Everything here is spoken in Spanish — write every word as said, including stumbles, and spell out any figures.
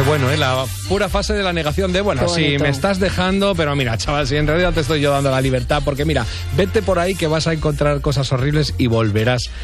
bueno, ¿eh? La pura fase de la negación de, bueno, sí, me estás dejando, pero mira, chaval, si en realidad te estoy yo dando la libertad, porque mira, vete por ahí que vas a encontrar cosas horribles y volverás